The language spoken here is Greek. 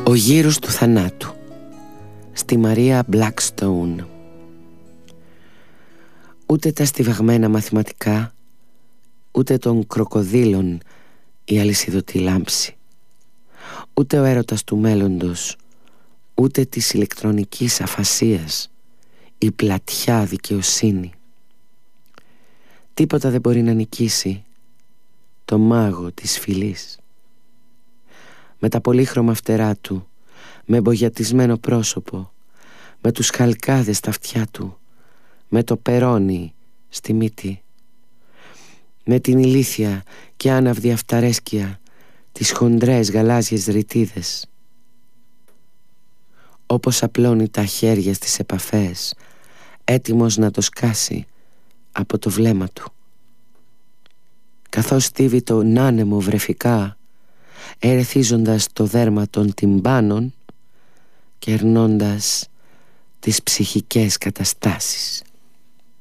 Ο γύρος του θανάτου, στη Μαρία Blackstone. Ούτε τα στιβαγμένα μαθηματικά, ούτε των κροκοδίλων η αλυσιδωτή λάμψη, ούτε ο έρωτας του μέλλοντος, ούτε της ηλεκτρονικής αφασίας η πλατιά δικαιοσύνη. Τίποτα δεν μπορεί να νικήσει το μάγο της φυλής. Με τα πολύχρωμα φτερά του, με μπογιατισμένο πρόσωπο, με τους χαλκάδες στα αυτιά του, με το περώνι στη μύτη, με την ηλίθια και άναυδη αυταρέσκεια, τις χοντρές γαλάζιες ρητίδες. Όπως απλώνει τα χέρια στις επαφές, έτοιμος να το σκάσει από το βλέμμα του. Καθώς στίβει τον άνεμο βρεφικά, ερεθίζοντας το δέρμα των τυμπάνων, κερνώντας τις ψυχικές καταστάσεις.